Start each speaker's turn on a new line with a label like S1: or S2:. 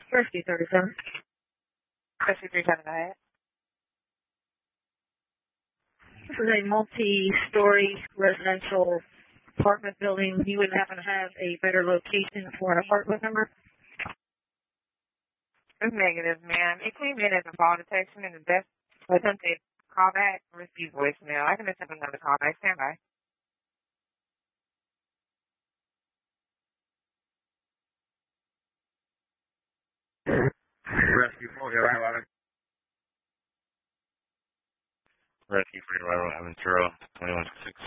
S1: Rescue 37.
S2: Rescue 37, go ahead.
S1: This is a multi-story residential apartment building. You would happen to have a better location for an apartment number?
S2: It's negative, ma'am. It came in as a fall detection and the best attempt to call back, receive voicemail. I can accept another call back. Stand by.
S3: Rescue 4, your arrival.
S4: Rescue for your arrival, Aventura 2166.